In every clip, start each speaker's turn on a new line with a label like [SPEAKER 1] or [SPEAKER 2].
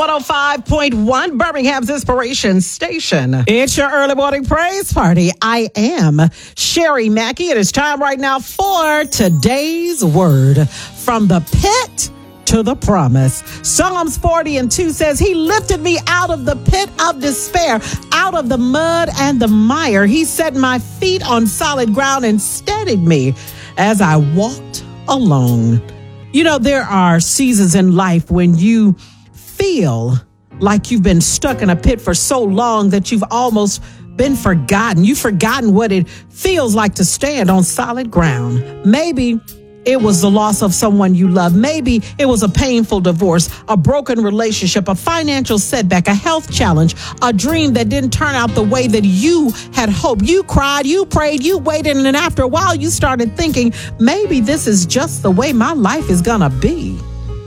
[SPEAKER 1] 105.1, Birmingham's Inspiration Station. It's your early morning praise party. I am Sherry Mackey. It is time right now for today's word. From the pit to the promise. Psalms 40:2 says, He lifted me out of the pit of despair, out of the mud and the mire. He set my feet on solid ground and steadied me as I walked alone. You know, there are seasons in life when you feel like you've been stuck in a pit for so long that you've almost been forgotten. You've forgotten what it feels like to stand on solid ground. Maybe it was the loss of someone you love. Maybe it was a painful divorce, a broken relationship, a financial setback, a health challenge, a dream that didn't turn out the way that you had hoped. You cried, you prayed, you waited, and then after a while you started thinking, maybe this is just the way my life is gonna be.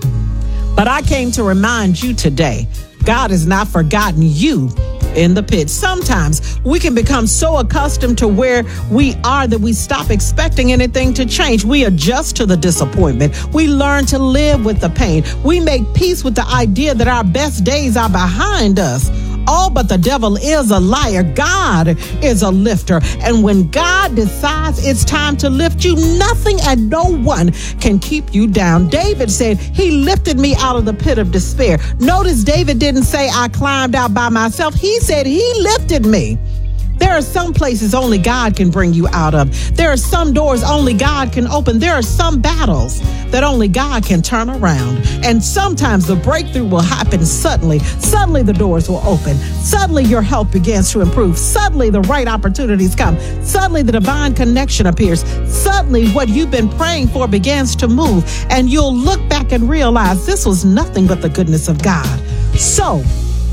[SPEAKER 1] But I came to remind you today, God has not forgotten you in the pit. Sometimes we can become so accustomed to where we are that we stop expecting anything to change. We adjust to the disappointment. We learn to live with the pain. We make peace with the idea that our best days are behind us. Oh, but the devil is a liar. God is a lifter. And when God decides it's time to lift you, nothing and no one can keep you down. David said, He lifted me out of the pit of despair. Notice David didn't say, I climbed out by myself. He said, He lifted me. There are some places only God can bring you out of. There are some doors only God can open. There are some battles that only God can turn around. And sometimes the breakthrough will happen suddenly. Suddenly the doors will open. Suddenly your health begins to improve. Suddenly the right opportunities come. Suddenly the divine connection appears. Suddenly what you've been praying for begins to move. And you'll look back and realize this was nothing but the goodness of God. So,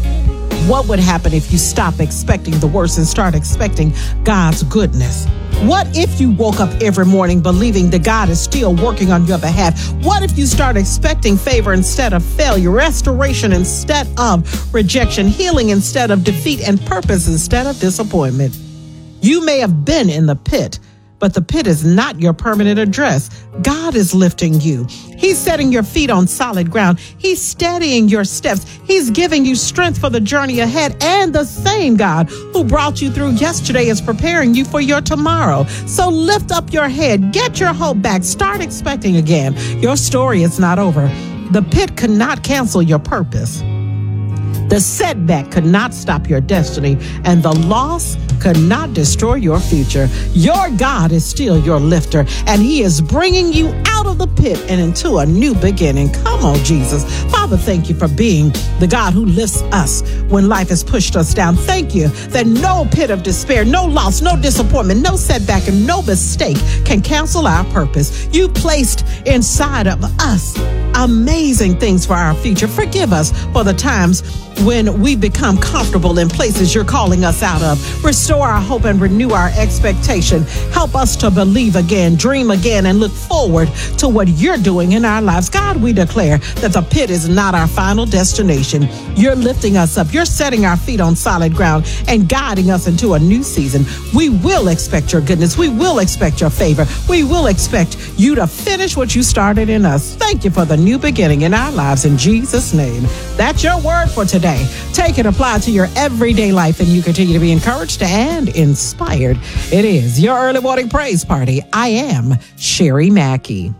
[SPEAKER 1] what would happen if you stop expecting the worst and start expecting God's goodness? What if you woke up every morning believing that God is still working on your behalf? What if you start expecting favor instead of failure, restoration instead of rejection, healing instead of defeat, and purpose instead of disappointment? You may have been in the pit, but the pit is not your permanent address. God is lifting you. He's setting your feet on solid ground. He's steadying your steps. He's giving you strength for the journey ahead. And the same God who brought you through yesterday is preparing you for your tomorrow. So lift up your head. Get your hope back. Start expecting again. Your story is not over. The pit could not cancel your purpose. The setback could not stop your destiny, and the loss could not destroy your future. Your God is still your lifter, and He is bringing you out of the pit and into a new beginning. Come on, Jesus. Father, thank you for being the God who lifts us when life has pushed us down. Thank you that no pit of despair, no loss, no disappointment, no setback, and no mistake can cancel our purpose. You placed inside of us amazing things for our future. Forgive us for the times when we become comfortable in places you're calling us out of. Restore our hope and renew our expectation. Help us to believe again, dream again, and look forward to what you're doing in our lives. God, we declare that the pit is not our final destination. You're lifting us up. You're setting our feet on solid ground and guiding us into a new season. We will expect your goodness. We will expect your favor. We will expect you to finish what you started in us. Thank you for the new beginning in our lives in Jesus' name. That's your word for today. Take it, apply it to your everyday life, and you continue to be encouraged and inspired. It is your early morning praise party. I am Sherry Mackey.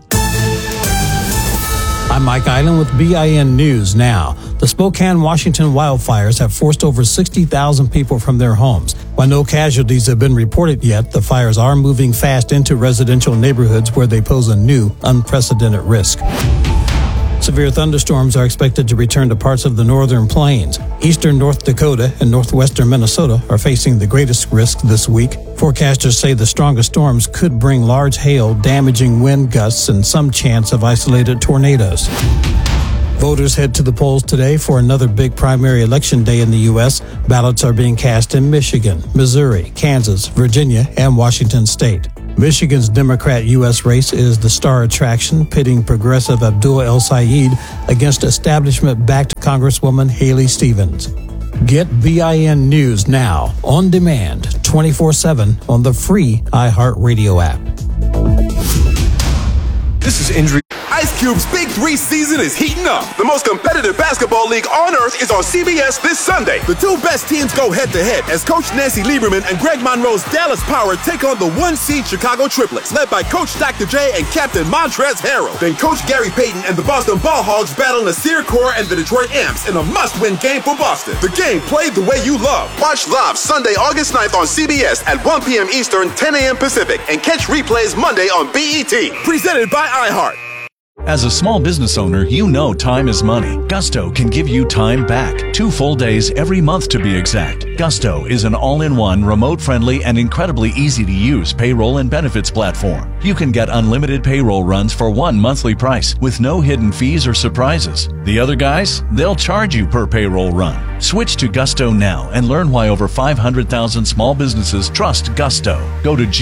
[SPEAKER 2] I'm Mike Island with BIN News Now. The Spokane, Washington wildfires have forced over 60,000 people from their homes. While no casualties have been reported yet, the fires are moving fast into residential neighborhoods where they pose a new, unprecedented risk. Severe thunderstorms are expected to return to parts of the northern plains. Eastern North Dakota and northwestern Minnesota are facing the greatest risk this week. Forecasters say the strongest storms could bring large hail, damaging wind gusts, and some chance of isolated tornadoes. Voters head to the polls today for another big primary election day in the U.S. Ballots are being cast in Michigan, Missouri, Kansas, Virginia, and Washington State. Michigan's Democrat U.S. race is the star attraction, pitting progressive Abdul El-Sayed against establishment-backed Congresswoman Haley Stevens. Get BIN News now, on demand, 24/7 on the free iHeartRadio app.
[SPEAKER 3] This is injury. Ice Cube's Big 3 season is heating up. The most competitive basketball league on earth is on CBS this Sunday. The two best teams go head-to-head as Coach Nancy Lieberman and Greg Monroe's Dallas Power take on the 1-seed Chicago Triplets, led by Coach Dr. J and Captain Montrezl Harrell. Then Coach Gary Payton and the Boston Ball Hogs battle Nasir Kaur and the Detroit Amps in a must-win game for Boston. The game played the way you love. Watch live Sunday, August 9th on CBS at 1 p.m. Eastern, 10 a.m. Pacific, and catch replays Monday on BET. Presented by iHeart.
[SPEAKER 4] As a small business owner, you know time is money. Gusto can give you time back. 2 full days every month to be exact. Gusto is an all-in-one, remote-friendly, and incredibly easy-to-use payroll and benefits platform. You can get unlimited payroll runs for one monthly price with no hidden fees or surprises. The other guys, they'll charge you per payroll run. Switch to Gusto now and learn why over 500,000 small businesses trust Gusto. Go to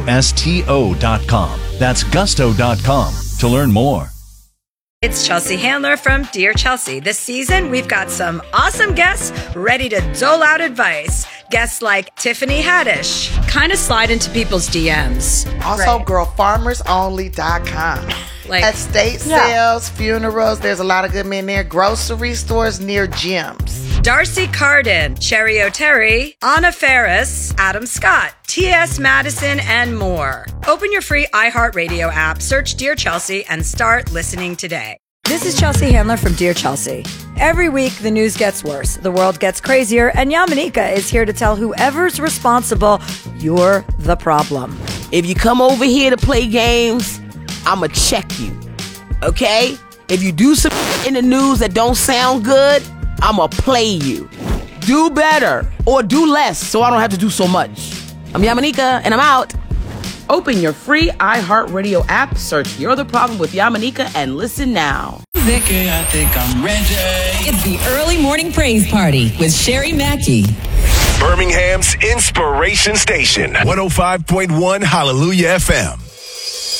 [SPEAKER 4] GUSTO.com. That's Gusto.com to learn more.
[SPEAKER 5] It's Chelsea Handler from Dear Chelsea. This season, we've got some awesome guests ready to dole out advice. Guests like Tiffany Haddish. Kind of slide into people's DMs.
[SPEAKER 6] Also, girlfarmersonly.com.
[SPEAKER 5] Like
[SPEAKER 6] estate sales, funerals. There's a lot of good men there. Grocery stores near gyms.
[SPEAKER 5] Darcy Carden, Sherry O'Terry, Anna Ferris, Adam Scott, T.S. Madison, and more. Open your free iHeartRadio app, search Dear Chelsea, and start listening today. This is Chelsea Handler from Dear Chelsea. Every week, the news gets worse, the world gets crazier, and Yamanika is here to tell whoever's responsible, you're the problem.
[SPEAKER 7] If you come over here to play games, I'ma check you, okay? If you do some in the news that don't sound good, I'ma play you. Do better or do less so I don't have to do so much. I'm Yamanika and I'm out. Open your free iHeartRadio app, search You're the Problem with Yamanika, and listen now.
[SPEAKER 8] Vicky, I think I'm ready. It's the early morning praise party with Sherry Mackey.
[SPEAKER 9] Birmingham's Inspiration Station, 105.1 Hallelujah FM.